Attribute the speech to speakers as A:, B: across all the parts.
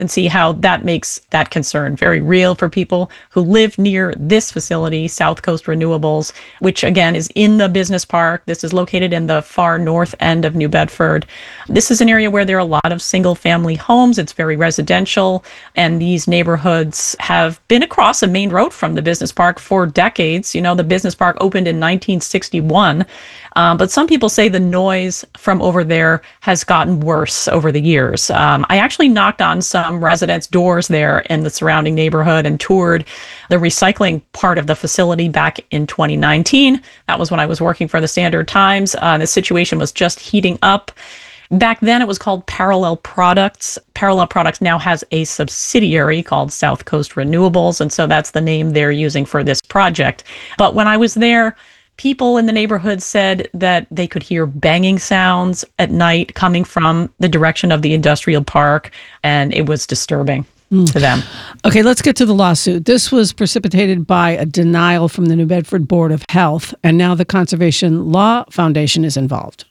A: and see how that makes that concern very real for people who live near this facility, South Coast Renewables, which again is in the business park. This is located in the far north end of New Bedford. This is an area where there are a lot of single family homes. It's very residential, and these neighborhoods have been across a main road from the business park for decades. You know, the business park opened in 1961. But some people say the noise from over there has gotten worse over the years. I actually knocked on some residents' doors there in the surrounding neighborhood and toured the recycling part of the facility back in 2019. That was when I was working for the Standard Times. The situation was just heating up. Back then, it was called Parallel Products. Parallel Products now has a subsidiary called South Coast Renewables, and so that's the name they're using for this project. But when I was there, people in the neighborhood said that they could hear banging sounds at night coming from the direction of the industrial park, and it was disturbing to them.
B: Okay, let's get to the lawsuit. This was precipitated by a denial from the New Bedford Board of Health, and now the Conservation Law Foundation is involved.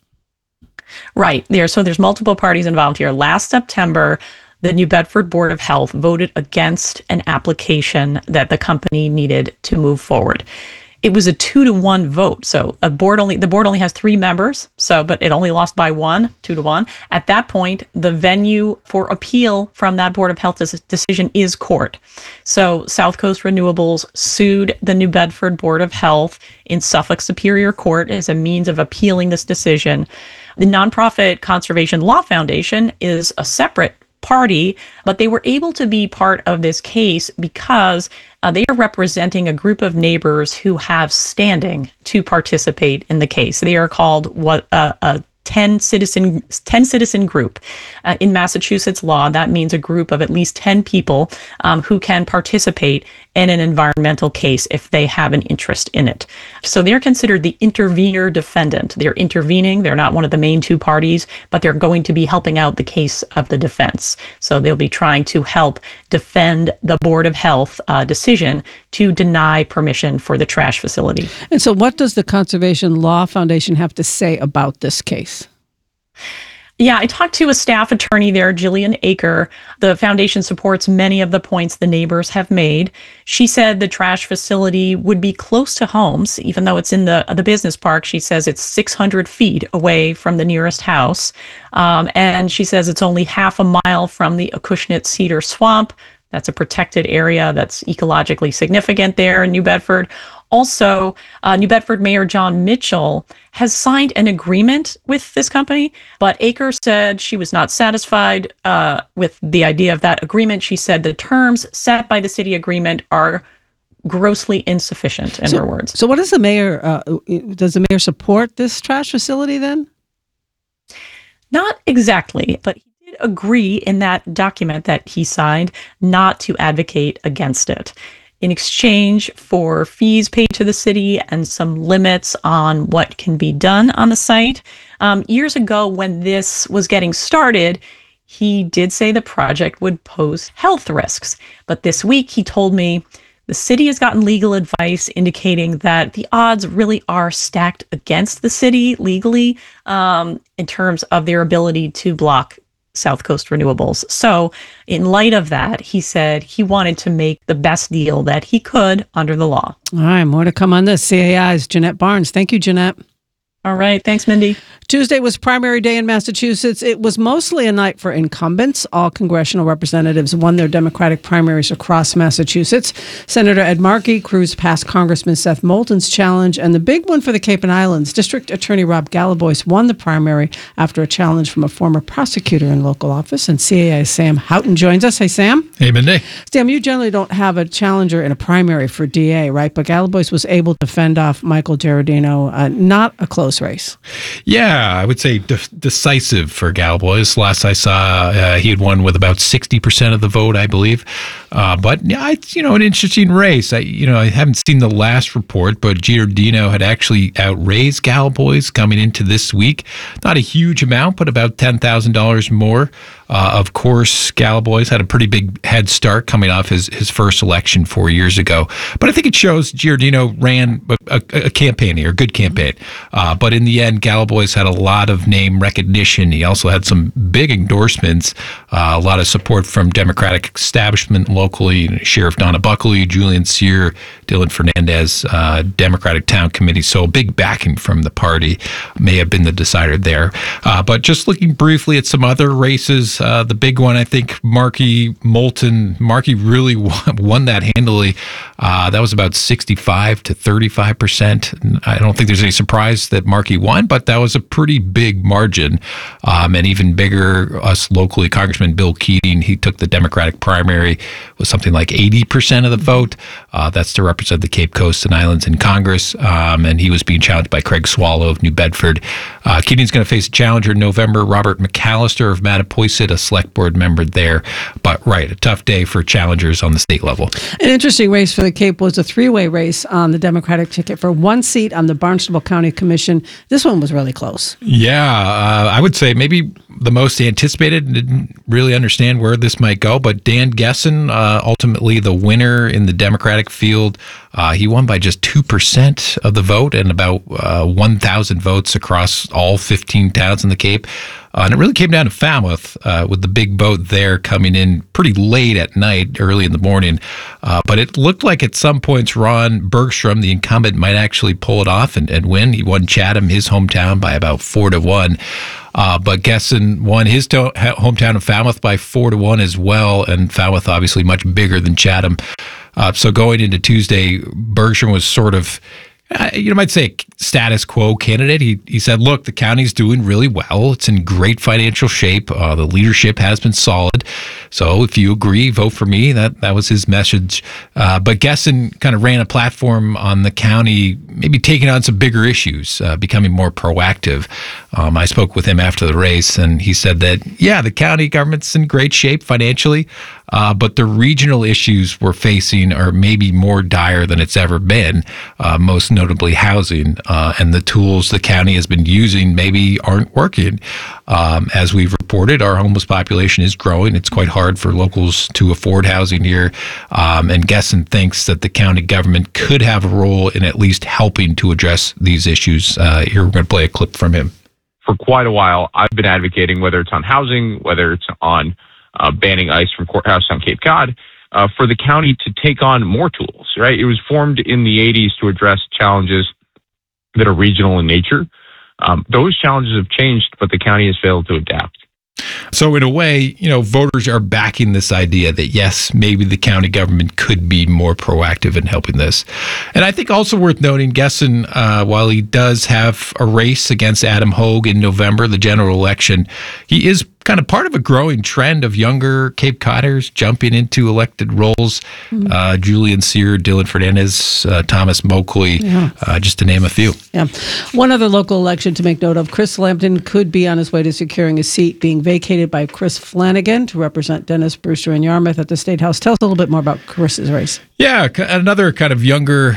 A: Right. So there's multiple parties involved here. Last September, the New Bedford Board of Health voted against an application that the company needed to move forward. It was a 2-to-1 vote. So the board only has 3 members. But it only lost by 1, 2-to-1. At that point, the venue for appeal from that Board of Health decision is court. So South Coast Renewables sued the New Bedford Board of Health in Suffolk Superior Court as a means of appealing this decision. The nonprofit Conservation Law Foundation is a separate party, but they were able to be part of this case because they are representing a group of neighbors who have standing to participate in the case. They are called a 10 citizen group. In Massachusetts law, that means a group of at least 10 people who can participate in an environmental case if they have an interest in it. So they're considered the intervener defendant. They're intervening. They're not one of the main 2 parties, but they're going to be helping out the case of the defense. So they'll be trying to help defend the Board of Health decision to deny permission for the trash facility.
B: And so what does the Conservation Law Foundation have to say about this case?
A: Yeah, I talked to a staff attorney there, Jillian Aker. The foundation supports many of the points the neighbors have made. She said the trash facility would be close to homes, even though it's in the business park. She says it's 600 feet away from the nearest house. And she says it's only half a mile from the Acushnet Cedar Swamp. That's a protected area that's ecologically significant there in New Bedford. Also, New Bedford Mayor John Mitchell has signed an agreement with this company, but Aker said she was not satisfied with the idea of that agreement. She said the terms set by the city agreement are grossly insufficient, in her words.
B: So what does the mayor support this trash facility then?
A: Not exactly, but he did agree in that document that he signed not to advocate against it. In exchange for fees paid to the city and some limits on what can be done on the site. Years ago, when this was getting started, he did say the project would pose health risks. But this week, he told me the city has gotten legal advice indicating that the odds really are stacked against the city legally in terms of their ability to block South Coast Renewables. So in light of that, he said he wanted to make the best deal that he could under the law.
B: All right, more to come on this. CAI's Jeanette Barnes. Thank you, Jeanette.
A: All right. Thanks, Mindy.
B: Tuesday was primary day in Massachusetts. It was mostly a night for incumbents. All congressional representatives won their Democratic primaries across Massachusetts. Senator Ed Markey cruised past Congressman Seth Moulton's challenge, and the big one for the Cape and Islands, District Attorney Rob Galabois won the primary after a challenge from a former prosecutor in local office. And CAI's Sam Houghton joins us. Hey, Sam.
C: Hey, Mindy.
B: Sam, you generally don't have a challenger in a primary for DA, right? But Galabois was able to fend off Michael Giardino, not a close race.
C: Yeah, I would say decisive for Galabois. Last I saw, he had won with about 60% of the vote, I believe. But yeah, it's an interesting race. I haven't seen the last report, but Giardino had actually outraised Galabois coming into this week. Not a huge amount, but about $10,000 more. Of course, Galaboy's had a pretty big head start coming off his first election 4 years ago. But I think it shows Giordino ran a campaign here, a good campaign. But in the end, Galaboy's had a lot of name recognition. He also had some big endorsements, a lot of support from Democratic establishment locally, Sheriff Donna Buckley, Julian Cyr, Dylan Fernandez, Democratic Town Committee. So a big backing from the party may have been the decider there. But just looking briefly at some other races, the big one, I think, Markey Moulton. Markey really won that handily. That was about 65 to 35%. I don't think there's any surprise that Markey won, but that was a pretty big margin. And even bigger, us locally, Congressman Bill Keating, he took the Democratic primary with something like 80% of the vote. That's to represent the Cape Coast and Islands in Congress. And he was being challenged by Craig Swallow of New Bedford. Keating's going to face a challenger in November, Robert McAllister of Mattapoisett, a select board member there. But a tough day for challengers on the state level.
B: An interesting race for the Cape was a three-way race on the Democratic ticket for one seat on the Barnstable County Commission. This one was really close.
C: Yeah, I would say maybe the most anticipated. Didn't really understand where this might go, but Dan Gessen, ultimately the winner in the Democratic field. He won by just 2% of the vote and about 1,000 votes across all 15 towns in the Cape. And it really came down to Falmouth with the big vote there coming in pretty late at night, early in the morning. But it looked like at some points Ron Bergstrom, the incumbent, might actually pull it off and win. He won Chatham, his hometown, by about 4-1. But Gessen won his hometown of Falmouth by 4-1 as well. And Falmouth obviously much bigger than Chatham. So going into Tuesday, Bergstrom was sort of, you might say, a status quo candidate. He said, look, the county's doing really well. It's in great financial shape. The leadership has been solid. So if you agree, vote for me. That was his message. But Gessen kind of ran a platform on the county, maybe taking on some bigger issues, becoming more proactive. I spoke with him after the race, and he said that, the county government's in great shape financially, but the regional issues we're facing are maybe more dire than it's ever been, most notably housing, and the tools the county has been using maybe aren't working. As we've reported, our homeless population is growing. It's quite hard for locals to afford housing here. And Gessen thinks that the county government could have a role in at least helping to address these issues. Here, we're going to play a clip from him.
D: For quite a while, I've been advocating, whether it's on housing, whether it's on banning ICE from Courthouse on Cape Cod, for the county to take on more tools, right? It was formed in the 80s to address challenges that are regional in nature. Those challenges have changed, but the county has failed to adapt.
C: So in a way, voters are backing this idea that, yes, maybe the county government could be more proactive in helping this. And I think also worth noting, Gessen, while he does have a race against Adam Hogue in November, the general election, he is kind of part of a growing trend of younger Cape Codders jumping into elected roles. Julian Cyr, Dylan Fernandez, Thomas Moakley, just to name a few.
B: Yeah. One other local election to make note of, Chris Lambton could be on his way to securing a seat being vacated by Chris Flanagan to represent Dennis Brewster in Yarmouth at the State House. Tell us a little bit more about Chris's race. Yeah,
C: another kind of younger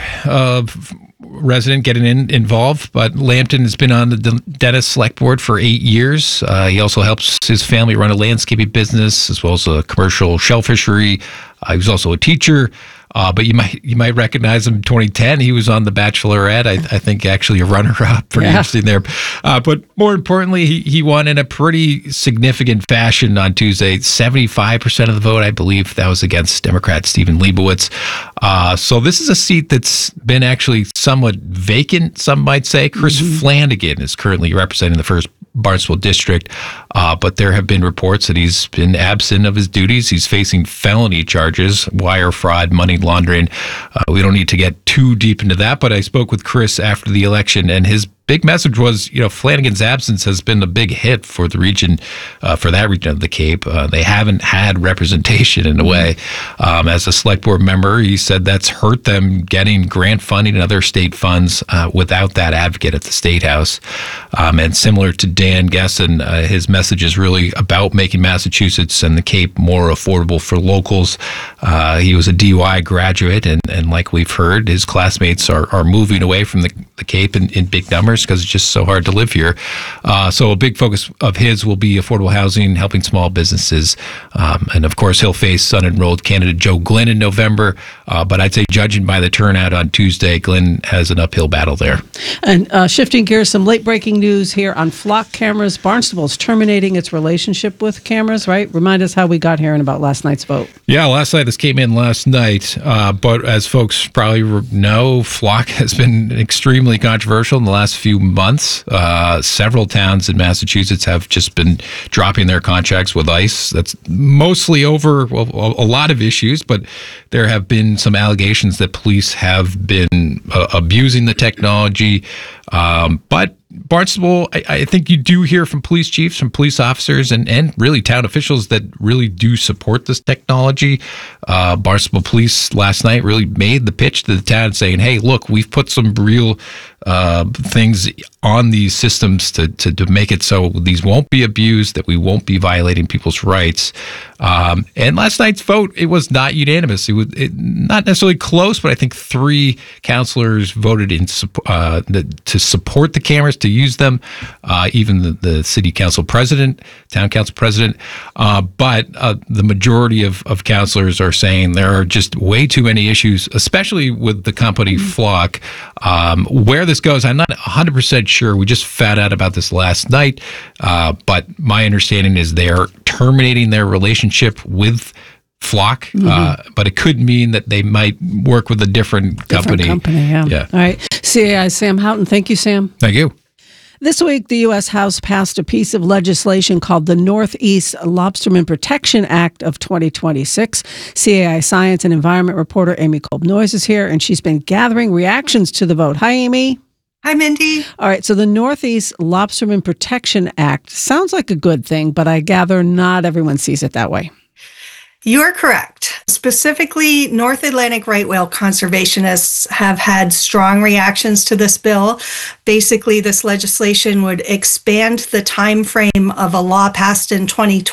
C: resident getting involved, but Lambton has been on the Dennis Select Board for 8 years. He also helps his family run a landscaping business as well as a commercial shell fishery. He was also a teacher. But you might recognize him in 2010. He was on The Bachelorette. I think actually a runner-up. Pretty interesting there. But more importantly, he won in a pretty significant fashion on Tuesday. 75% of the vote, I believe, that was against Democrat Stephen Leibowitz. So this is a seat that's been actually somewhat vacant, some might say. Chris Flanagan is currently representing the 1st Barnstable District, but there have been reports that he's been absent of his duties. He's facing felony charges, wire fraud, money laundering. We don't need to get too deep into that, but I spoke with Chris after the election, and his big message was, Flanagan's absence has been a big hit for the region, for that region of the Cape. They haven't had representation in a way. As a select board member, he said that's hurt them getting grant funding and other state funds without that advocate at the State House. And similar to Dan Gessen, his message is really about making Massachusetts and the Cape more affordable for locals. He was a DUI graduate, and like we've heard, his classmates are moving away from the Cape in big numbers. cameras because it's just so hard to live here. So a big focus of his will be affordable housing, helping small businesses. And of course, he'll face unenrolled candidate Joe Glenn in November. But I'd say judging by the turnout on Tuesday, Glenn has an uphill battle there.
B: And shifting gears, some late breaking news here on flock cameras. Barnstable's terminating its relationship with cameras, right? Remind us how we got here and about last night's vote.
C: Yeah, last night, this came in last night. But as folks probably know, flock has been extremely controversial in the last few months. Several towns in Massachusetts have just been dropping their contracts with ICE. That's mostly over a lot of issues, but there have been some allegations that police have been abusing the technology. But Barnstable, I think you do hear from police chiefs, from police officers, and really town officials that really do support this technology. Barnstable Police last night really made the pitch to the town saying, hey, look, we've put some real things on these systems to make it so these won't be abused, that we won't be violating people's rights. And last night's vote, it was not unanimous. It was not necessarily close, but I think 3 councilors voted to support the cameras, to use them, even the city council president, town council president. But the majority of councilors are saying there are just way too many issues, especially with the company Flock. Where this goes, I'm not 100% sure. We just found out about this last night. But my understanding is they're terminating their relationship with Flock, but it could mean that they might work with a different company.
B: Yeah. All right. CAI Sam Houghton. Thank you, Sam.
C: Thank you.
B: This week, the U.S. House passed a piece of legislation called the Northeast Lobsterman Protection Act of 2026. CAI Science and Environment reporter Amy Kolb-Noyes is here, and she's been gathering reactions to the vote. Hi, Amy.
E: Hi, Mindy.
B: All right, so the Northeast Lobsterman Protection Act sounds like a good thing, but I gather not everyone sees it that way.
E: You're correct. Specifically, North Atlantic right whale conservationists have had strong reactions to this bill. Basically, this legislation would expand the time frame of a law passed in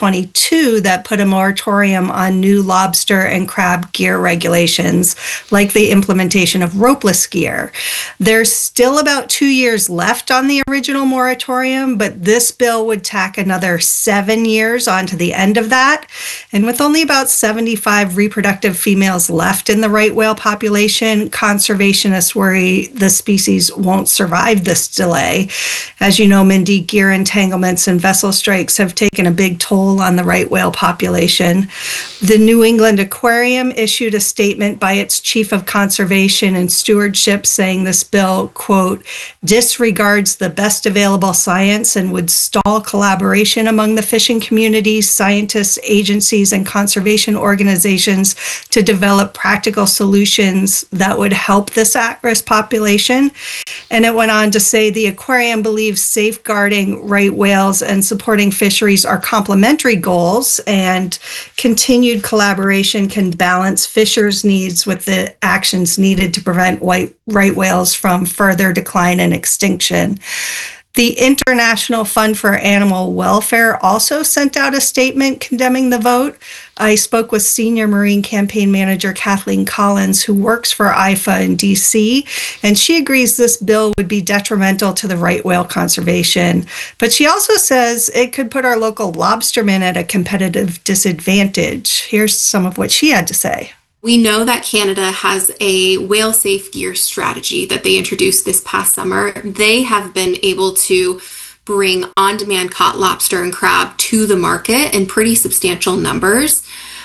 E: 2022 that put a moratorium on new lobster and crab gear regulations, like the implementation of ropeless gear. There's still about 2 years left on the original moratorium, but this bill would tack another 7 years onto the end of that. And with only about 75 reproductive females left in the right whale population, conservationists worry the species won't survive this delay. As you know, Mindy, gear entanglements and vessel strikes have taken a big toll on the right whale population. The New England Aquarium issued a statement by its chief of conservation and stewardship saying this bill, quote, disregards the best available science and would stall collaboration among the fishing communities, scientists, agencies, and conservation organizations to develop practical solutions that would help this at-risk population. And it went on to say the aquarium believes safeguarding right whales and supporting fisheries are complementary goals, and continued collaboration can balance fishers' needs with the actions needed to prevent right whales from further decline and extinction. The International Fund for Animal Welfare also sent out a statement condemning the vote. I spoke with Senior Marine Campaign Manager Kathleen Collins, who works for IFA in DC, and she agrees this bill would be detrimental to the right whale conservation. But she also says it could put our local lobstermen at a competitive disadvantage. Here's some of what she had to say.
F: We know that Canada has a whale safe gear strategy that they introduced this past summer. They have been able to bring on-demand caught lobster and crab to the market in pretty substantial numbers,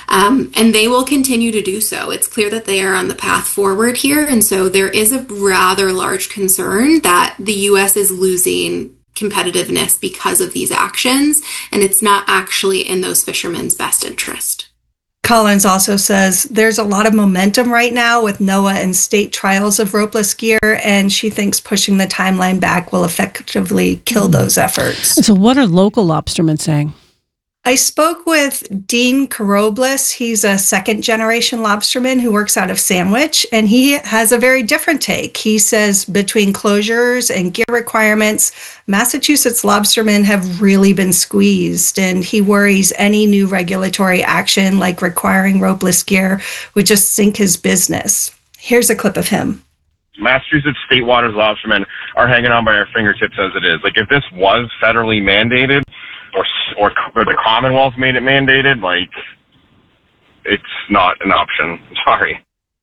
F: and they will continue to do so. It's clear that they are on the path forward here, and so there is a rather large concern that the U.S. is losing competitiveness because of these actions, and it's not actually in those fishermen's best interest.
E: Collins also says there's a lot of momentum right now with NOAA and state trials of ropeless gear, and she thinks pushing the timeline back will effectively kill those efforts.
B: So what are local lobstermen saying?
E: I spoke with Dean Carobles. He's a second-generation lobsterman who works out of Sandwich, and he has a very different take. He says between closures and gear requirements, Massachusetts lobstermen have really been squeezed, and he worries any new regulatory action like requiring ropeless gear would just sink his business. Here's a clip of him.
G: Massachusetts state waters lobstermen are hanging on by our fingertips as it is. Like, if this was federally mandated, or the Commonwealth made it mandated, like, it's not an option. Sorry.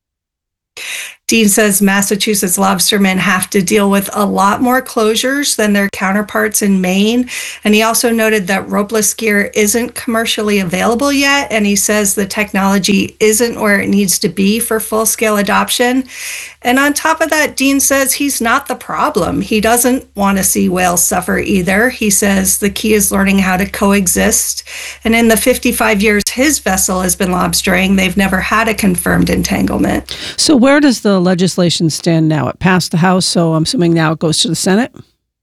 E: Dean says Massachusetts lobstermen have to deal with a lot more closures than their counterparts in Maine. And he also noted that ropeless gear isn't commercially available yet. And he says the technology isn't where it needs to be for full-scale adoption. And on top of that, Dean says he's not the problem. He doesn't want to see whales suffer either. He says the key is learning how to coexist. And in the 55 years his vessel has been lobstering, they've never had a confirmed entanglement.
B: So where does the legislation stand now? It passed the House, so I'm assuming now it goes to the Senate?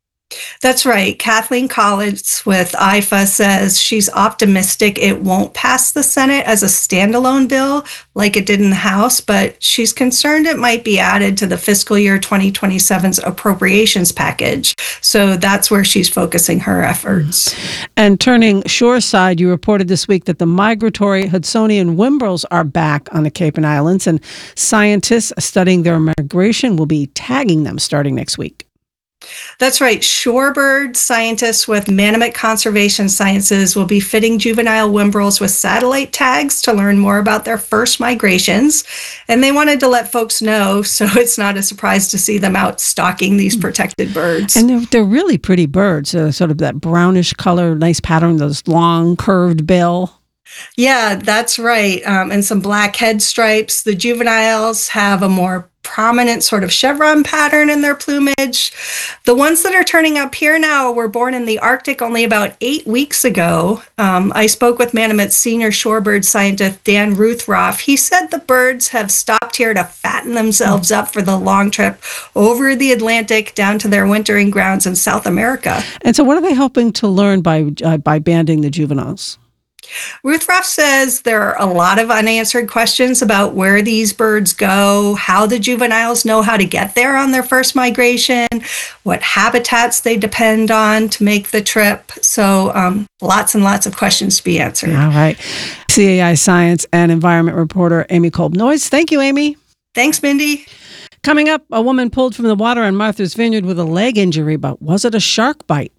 E: That's right. Kathleen Collins with IFA says she's optimistic it won't pass the Senate as a standalone bill like it did in the House, but she's concerned it might be added to the fiscal year 2027's appropriations package. So that's where she's focusing her efforts.
B: And turning shoreside, you reported this week that the migratory Hudsonian whimbrels are back on the Cape and Islands, and scientists studying their migration will be tagging them starting next week.
E: That's right. Shorebird scientists with Manomet Conservation Sciences will be fitting juvenile whimbrels with satellite tags to learn more about their first migrations. And they wanted to let folks know, so it's not a surprise to see them out stalking these protected birds.
B: And they're really pretty birds, sort of that brownish color, nice pattern, those long curved bill.
E: Yeah, that's right. And some black head stripes. The juveniles have a more prominent sort of chevron pattern in their plumage. The ones that are turning up here now were born in the Arctic only about 8 weeks ago. I spoke with Manomet's senior shorebird scientist, Dan Ruthroff. He said the birds have stopped here to fatten themselves up for the long trip over the Atlantic down to their wintering grounds in South America.
B: And so what are they hoping to learn by banding the juveniles?
E: Ruthroff says there are a lot of unanswered questions about where these birds go, how the juveniles know how to get there on their first migration, what habitats they depend on to make the trip. So lots and lots of questions to be answered.
B: All right. CAI Science and Environment reporter Amy Kolb-Noyes. Thank you, Amy.
E: Thanks, Mindy.
B: Coming up, a woman pulled from the water on Martha's Vineyard with a leg injury, but was it a shark bite?